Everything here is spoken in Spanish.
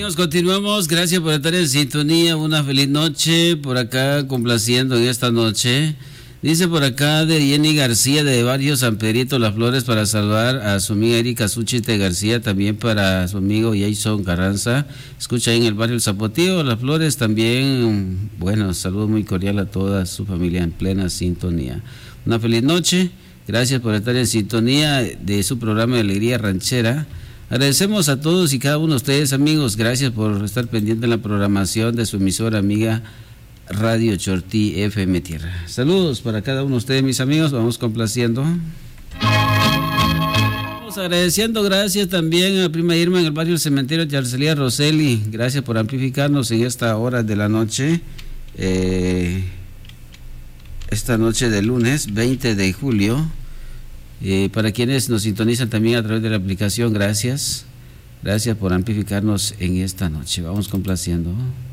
amigos, continuamos. Gracias por estar en sintonía. Una feliz noche por acá, complaciendo en esta noche. Dice por acá de Jenny García de Barrio San Pedrito Las Flores, para saludar a su amiga Erika Suchite García, también para su amigo Jason Carranza. Escucha ahí en el barrio El Zapotillo, Las Flores también. Bueno, saludo muy cordial a toda su familia en plena sintonía. Una feliz noche. Gracias por estar en sintonía de su programa de Alegría Ranchera. Agradecemos a todos y cada uno de ustedes, amigos. Gracias por estar pendiente en la programación de su emisora amiga Radio Chortí FM Tierra. Saludos para cada uno de ustedes, mis amigos. Vamos complaciendo. Vamos agradeciendo, gracias también a prima Irma en el barrio El Cementerio de Arcelía Roseli. Gracias por amplificarnos en esta hora de la noche. Esta noche de lunes 20 de julio. Para quienes nos sintonizan también a través de la aplicación, gracias. Gracias por amplificarnos en esta noche. Vamos complaciendo.